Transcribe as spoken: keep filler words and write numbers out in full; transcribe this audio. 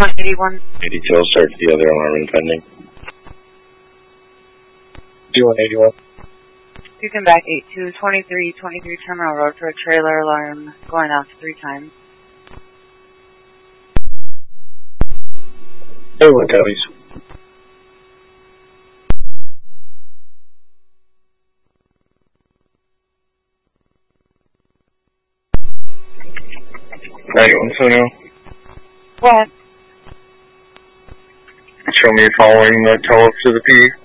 eighty-one. eighty-two, start the other alarm impending. eighty-one, eighty-one. You can back eight two, twenty-three, twenty-three Terminal Road for a trailer alarm going off three times. eighty-one copies. ninety-one, so now. What? Show me following the tele to the P.